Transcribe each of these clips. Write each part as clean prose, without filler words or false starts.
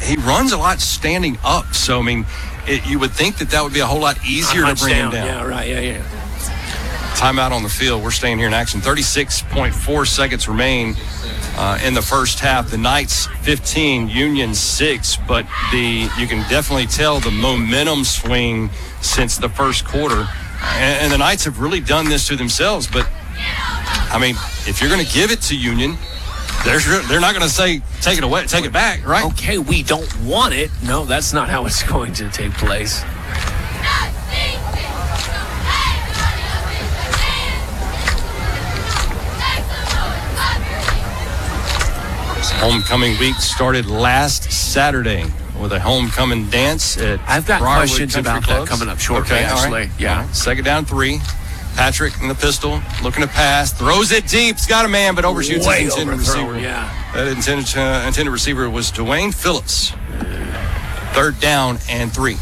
he runs a lot standing up. So, I mean, you would think that would be a whole lot easier to bring him down. Yeah, right, yeah. Timeout on the field. We're staying here in action. 36.4 seconds remain in the first half. The Knights 15, Union 6, but you can definitely tell the momentum swing since the first quarter. And the Knights have really done this to themselves. But, I mean, if you're going to give it to Union, they're not going to say, take it away, take it back, right? Okay, we don't want it. No, that's not how it's going to take place. Homecoming week started last Saturday with a homecoming dance at I've got Briarwood questions Country about Clubs. that coming up shortly, okay, actually. Right. Yeah. Second down 3. Patrick in the pistol, looking to pass, throws it deep. He's got a man, but overshoots his intended receiver. Yeah. That intended receiver was Dwayne Phillips. Third down and 3.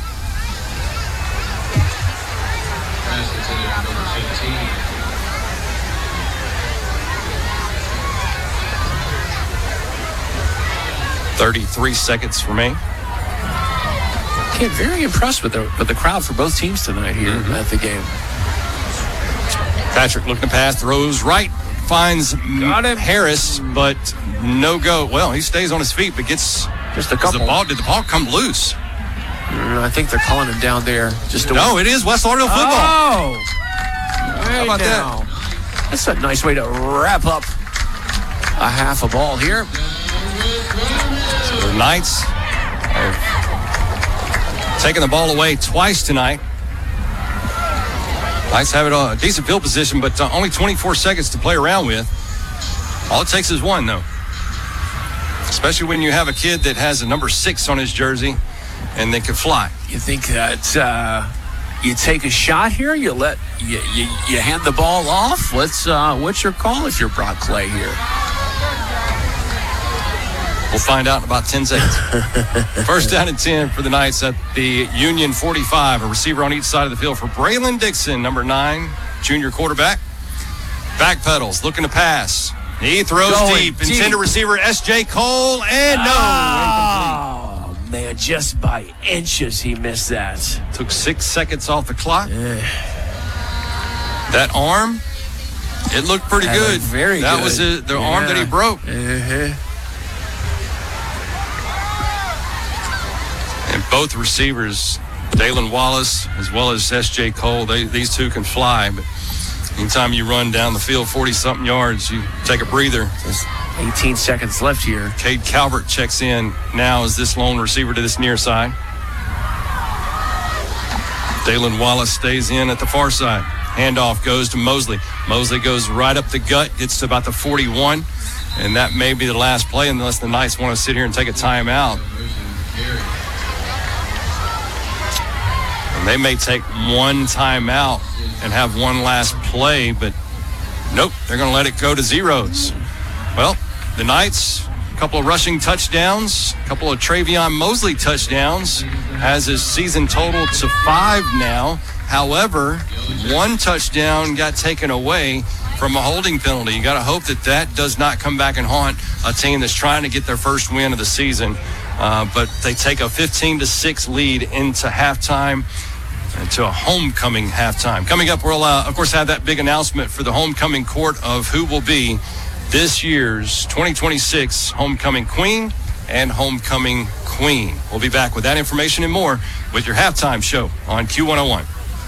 .33 seconds remain. Okay, very impressed with the crowd for both teams tonight here at the game. Patrick looking to pass, throws right, finds Harris, but no go. Well, he stays on his feet, but gets just a couple. Did the ball come loose? I think they're calling him down there. No, it is West Lauderdale football. Oh! How about that? That's a nice way to wrap up a half a ball here. So the Knights have taken the ball away twice tonight. Knights have it a decent field position, but only 24 seconds to play around with. All it takes is one, though. Especially when you have a kid that has a number 6 on his jersey and they can fly. You think that you take a shot here? You hand the ball off? What's your call if you're Brock Clay here? We'll find out in about 10 seconds. First down and 10 for the Knights at the Union 45. A receiver on each side of the field for Braylon Dixon, number 9, junior quarterback. Backpedals, looking to pass. He throws deep. Intended receiver S.J. Cole, and no. Oh, man, just by inches he missed that. Took 6 seconds off the clock. That arm, it looked pretty good. Very good. That was the arm that he broke. And both receivers, Dalen Wallace as well as S.J. Cole, these two can fly. But anytime you run down the field 40-something yards, you take a breather. There's 18 seconds left here. Cade Calvert checks in now as this lone receiver to this near side. Dalen Wallace stays in at the far side. Handoff goes to Mosley. Mosley goes right up the gut, gets to about the 41. And that may be the last play unless the Knights want to sit here and take a timeout. And they may take one timeout and have one last play, but nope, they're going to let it go to zeros. Well, the Knights, a couple of rushing touchdowns, a couple of Travion Mosley touchdowns, has his season total to 5 now. However, one touchdown got taken away from a holding penalty. You got to hope that does not come back and haunt a team that's trying to get their first win of the season. But they take a 15-6 lead into halftime, into a homecoming halftime. Coming up, we'll, of course, have that big announcement for the homecoming court of who will be this year's 2026 homecoming queen and homecoming queen. We'll be back with that information and more with your halftime show on Q101.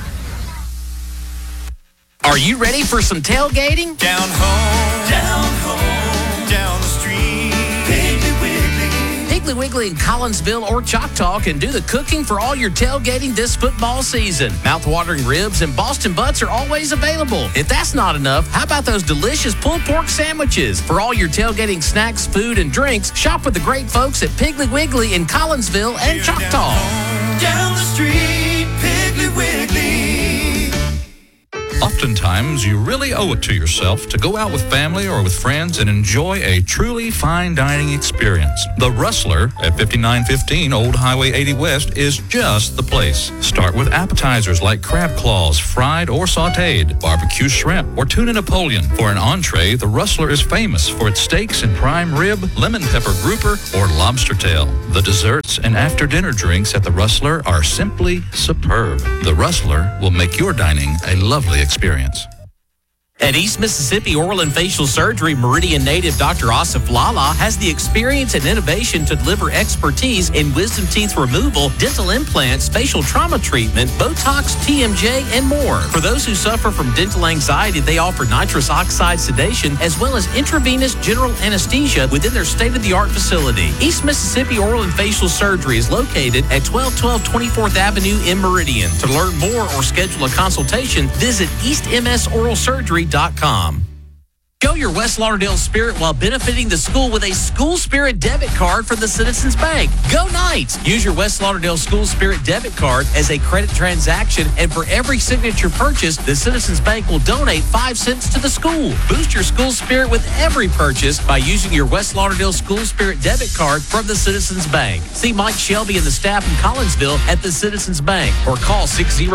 Are you ready for some tailgating? Down home, down the street, Piggly Wiggly. Piggly Wiggly in Collinsville or Choctaw can do the cooking for all your tailgating this football season. Mouth-watering ribs and Boston butts are always available. If that's not enough, how about those delicious pulled pork sandwiches? For all your tailgating snacks, food, and drinks, shop with the great folks at Piggly Wiggly in Collinsville and Choctaw. Down the street, Piggly Wiggly. Oftentimes, you really owe it to yourself to go out with family or with friends and enjoy a truly fine dining experience. The Rustler at 5915 Old Highway 80 West is just the place. Start with appetizers like crab claws, fried or sautéed, barbecue shrimp, or tuna Napoleon. For an entree, the Rustler is famous for its steaks and prime rib, lemon pepper grouper, or lobster tail. The desserts treats and after-dinner drinks at the Rustler are simply superb. The Rustler will make your dining a lovely experience. At East Mississippi Oral and Facial Surgery, Meridian native Dr. Asif Lala has the experience and innovation to deliver expertise in wisdom teeth removal, dental implants, facial trauma treatment, Botox, TMJ, and more. For those who suffer from dental anxiety, they offer nitrous oxide sedation as well as intravenous general anesthesia within their state-of-the-art facility. East Mississippi Oral and Facial Surgery is located at 1212 24th Avenue in Meridian. To learn more or schedule a consultation, visit eastmsoralsurgery.com. Show your West Lauderdale spirit while benefiting the school with a School Spirit debit card from the Citizens Bank. Go Knights! Use your West Lauderdale School Spirit debit card as a credit transaction, and for every signature purchase, the Citizens Bank will donate 5 cents to the school. Boost your school spirit with every purchase by using your West Lauderdale School Spirit debit card from the Citizens Bank. See Mike Shelby and the staff in Collinsville at the Citizens Bank or call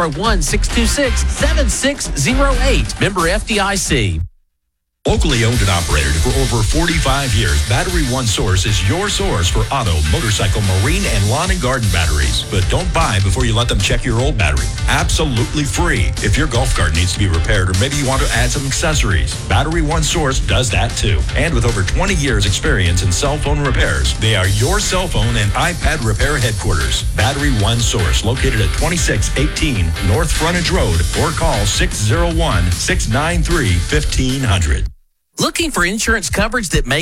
601-626-7608. Member FDIC. Locally owned and operated for over 45 years, Battery One Source is your source for auto, motorcycle, marine, and lawn and garden batteries. But don't buy before you let them check your old battery. Absolutely free. If your golf cart needs to be repaired or maybe you want to add some accessories, Battery One Source does that too. And with over 20 years experience in cell phone repairs, they are your cell phone and iPad repair headquarters. Battery One Source, located at 2618 North Frontage Road, or call 601-693-1500. Looking for insurance coverage that makes